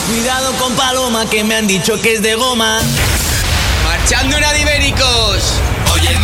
Cuidado con Paloma, que me han dicho que es de goma. Marchando en Adibéricos. Oye,